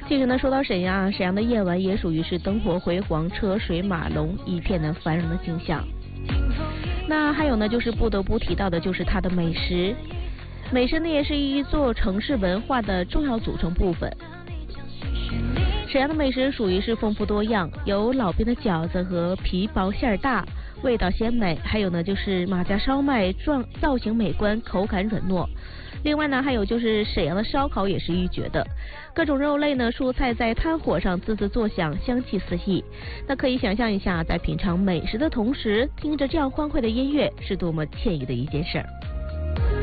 其实呢，说到沈阳，沈阳的夜晚也属于是灯火辉煌、车水马龙、一片的繁荣的景象。那还有呢，就是不得不提到的就是它的美食。美食呢，也是一座城市文化的重要组成部分。沈阳的美食属于是丰富多样，有老边的饺子和皮薄馅大，味道鲜美；还有呢，就是马家烧麦造型美观，口感软糯。另外呢，还有就是沈阳的烧烤也是一绝的，各种肉类呢、蔬菜在炭火上滋滋作响，香气四溢。那可以想象一下，在品尝美食的同时，听着这样欢快的音乐，是多么惬意的一件事儿。